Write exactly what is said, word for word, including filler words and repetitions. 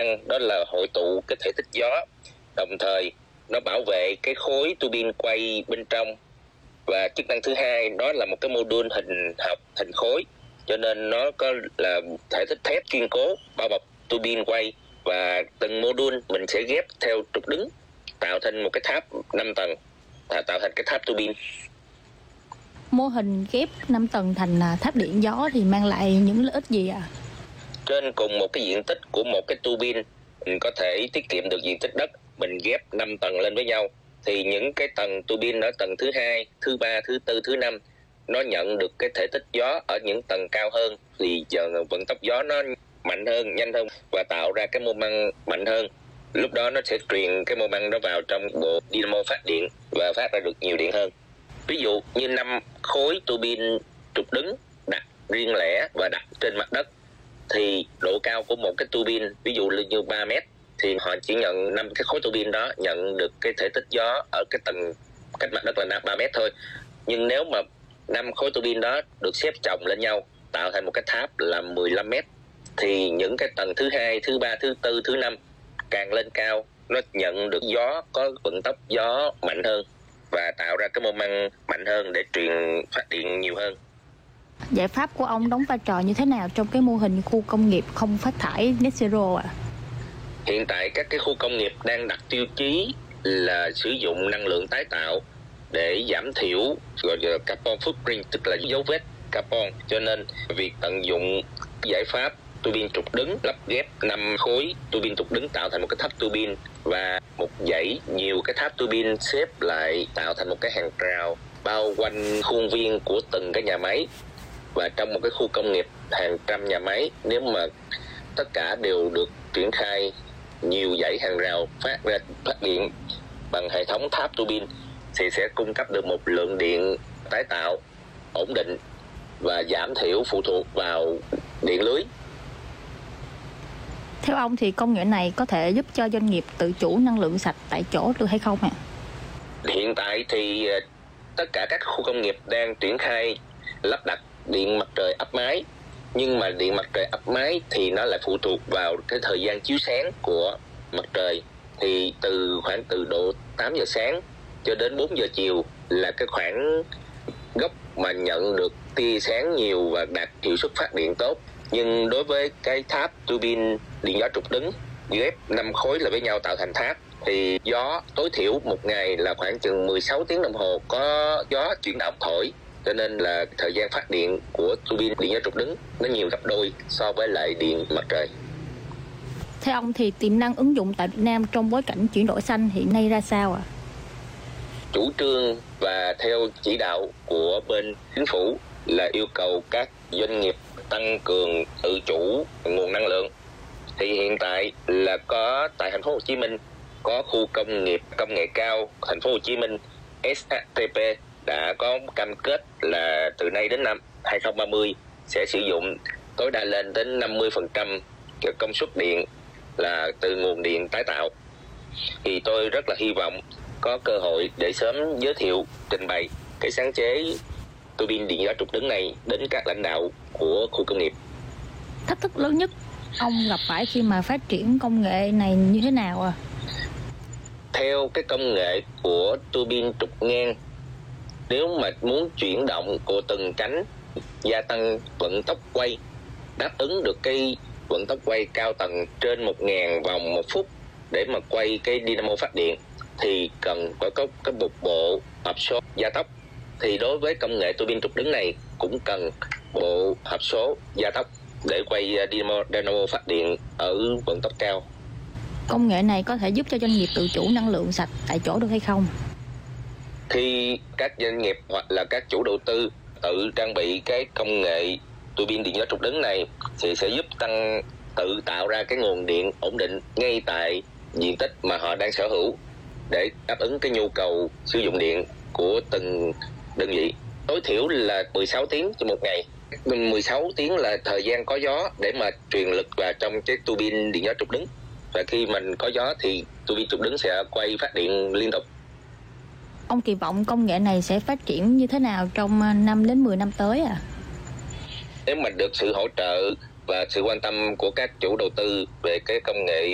năng đó là hội tụ cái thể tích gió, đồng thời nó bảo vệ cái khối tua bin quay bên trong. Và chức năng thứ hai đó là một cái mô đun hình hộp hình khối, cho nên nó có là thể tích thép kiên cố bao bọc tua bin quay, và từng mô đun mình sẽ ghép theo trục đứng tạo thành một cái tháp năm tầng, tạo thành cái tháp tua bin. Mô hình ghép năm tầng thành tháp điện gió thì mang lại những lợi ích gì ạ? À? Trên cùng một cái diện tích của một cái tua bin, mình có thể tiết kiệm được diện tích đất. Mình ghép năm tầng lên với nhau thì những cái tầng tua bin ở tầng thứ hai, thứ ba, thứ tư, thứ năm nó nhận được cái thể tích gió ở những tầng cao hơn, thì giờ vận tốc gió nó mạnh hơn, nhanh hơn và tạo ra cái mô măng mạnh hơn. Lúc đó nó sẽ truyền cái mô măng đó vào trong bộ dynamo phát điện và phát ra được nhiều điện hơn. Ví dụ như năm khối tua bin trục đứng đặt riêng lẻ và đặt trên mặt đất, thì độ cao của một cái tua bin ví dụ như ba mét, thì họ chỉ nhận năm cái khối tua bin đó nhận được cái thể tích gió ở cái tầng cách mặt đất là ba mét thôi. Nhưng nếu mà năm khối tua bin đó được xếp chồng lên nhau tạo thành một cái tháp là mười lăm mét, thì những cái tầng thứ hai, thứ ba, thứ tư, thứ năm càng lên cao nó nhận được gió có vận tốc gió mạnh hơn và tạo ra cái mô măng mạnh hơn để truyền phát điện nhiều hơn. Giải pháp của ông đóng vai trò như thế nào trong cái mô hình khu công nghiệp không phát thải net zero ạ? À? Hiện tại các cái khu công nghiệp đang đặt tiêu chí là sử dụng năng lượng tái tạo để giảm thiểu gọi là carbon footprint, tức là dấu vết carbon. Cho nên việc tận dụng giải pháp tua bin trục đứng lắp ghép năm khối tua bin trục đứng tạo thành một cái tháp tua bin và một dãy nhiều cái tháp tua bin xếp lại tạo thành một cái hàng rào bao quanh khuôn viên của từng cái nhà máy. Và trong một cái khu công nghiệp hàng trăm nhà máy, nếu mà tất cả đều được triển khai nhiều dãy hàng rào phát ra phát điện bằng hệ thống tháp tua bin thì sẽ cung cấp được một lượng điện tái tạo ổn định và giảm thiểu phụ thuộc vào điện lưới. Theo ông thì công nghệ này có thể giúp cho doanh nghiệp tự chủ năng lượng sạch tại chỗ được hay không ạ? Hiện tại thì tất cả các khu công nghiệp đang triển khai lắp đặt điện mặt trời áp mái, nhưng mà điện mặt trời áp mái thì nó lại phụ thuộc vào cái thời gian chiếu sáng của mặt trời. Thì từ khoảng từ độ tám giờ sáng cho đến bốn giờ chiều là cái khoảng gốc mà nhận được tia sáng nhiều và đạt hiệu suất phát điện tốt. Nhưng đối với cái tháp tua bin điện gió trục đứng ghép năm khối là với nhau tạo thành tháp, thì gió tối thiểu một ngày là khoảng chừng mười sáu tiếng đồng hồ có gió chuyển động thổi, cho nên là thời gian phát điện của tua bin điện gió trục đứng nó nhiều gấp đôi so với lại điện mặt trời. Theo ông thì tiềm năng ứng dụng tại Việt Nam trong bối cảnh chuyển đổi xanh hiện nay ra sao ạ? À? Chủ trương và theo chỉ đạo của bên chính phủ là yêu cầu các doanh nghiệp tăng cường tự chủ nguồn năng lượng. Thì hiện tại là có tại thành phố Hồ Chí Minh có khu công nghiệp công nghệ cao thành phố Hồ Chí Minh ét hát tê pê đã có cam kết là từ nay đến năm hai không ba mươi sẽ sử dụng tối đa lên đến năm mươi phần trăm công suất điện là từ nguồn điện tái tạo. Thì tôi rất là hy vọng có cơ hội để sớm giới thiệu trình bày cái sáng chế tua bin điện gió trục đứng này đến các lãnh đạo của khu công nghiệp. Thách thức lớn nhất ông gặp phải khi mà phát triển công nghệ này như thế nào à? Theo cái công nghệ của tua bin trục ngang, nếu mà muốn chuyển động của từng cánh gia tăng vận tốc quay đáp ứng được cái vận tốc quay cao tầng trên một nghìn vòng một phút để mà quay cái dynamo phát điện thì cần phải có cái một bộ hộp số gia tốc. Thì đối với công nghệ tua bin trục đứng này cũng cần bộ hộp số gia tốc để quay dynamo, dynamo phát điện ở vận tốc cao. Công nghệ này có thể giúp cho doanh nghiệp tự chủ năng lượng sạch tại chỗ được hay không? Khi các doanh nghiệp hoặc là các chủ đầu tư tự trang bị cái công nghệ tua bin điện gió trục đứng này thì sẽ giúp tăng tự tạo ra cái nguồn điện ổn định ngay tại diện tích mà họ đang sở hữu để đáp ứng cái nhu cầu sử dụng điện của từng đơn vị. Tối thiểu là mười sáu tiếng trên một ngày. mười sáu tiếng là thời gian có gió để mà truyền lực vào trong cái tua bin điện gió trục đứng. Và khi mình có gió thì tua bin trục đứng sẽ quay phát điện liên tục. Ông kỳ vọng công nghệ này sẽ phát triển như thế nào trong năm đến mười năm tới à? Nếu mà được sự hỗ trợ và sự quan tâm của các chủ đầu tư về cái công nghệ